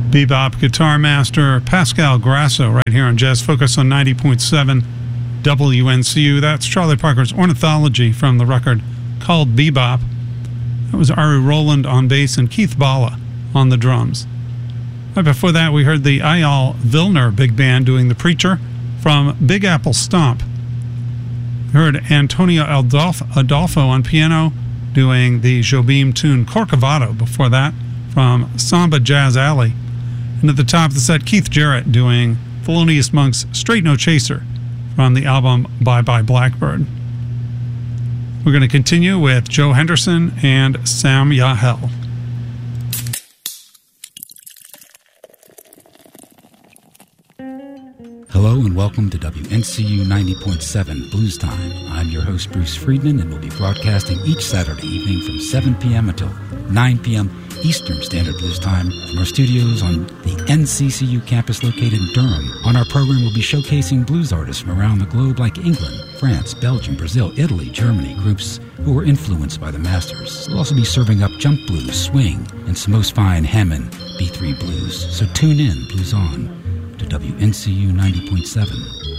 bebop guitar master Pascal Grasso right here on Jazz Focus on 90.7 WNCU. That's Charlie Parker's Ornithology from the record called Bebop. That was Ari Rowland on bass and Keith Bala on the drums. Right before that, we heard the Eyal Vilner Big Band doing The Preacher from Big Apple Stomp. We heard Antonio Adolfo on piano doing the Jobim tune Corcovado before that from Samba Jazz Alley. And at the top of the set, Keith Jarrett doing Thelonious Monk's Straight No Chaser from the album Bye Bye Blackbird. We're going to continue with Joe Henderson and Sam Yahel. Hello and welcome to WNCU 90.7 Blues Time. I'm your host Bruce Friedman and we'll be broadcasting each Saturday evening from 7 p.m. until 9 p.m. Eastern Standard Blues Time from our studios on the NCCU campus located in Durham. On our program, we'll be showcasing blues artists from around the globe like England, France, Belgium, Brazil, Italy, Germany, groups who were influenced by the masters. We'll also be serving up jump blues, swing, and some most fine Hammond B3 blues. So tune in, Blues On, to WNCU 90.7.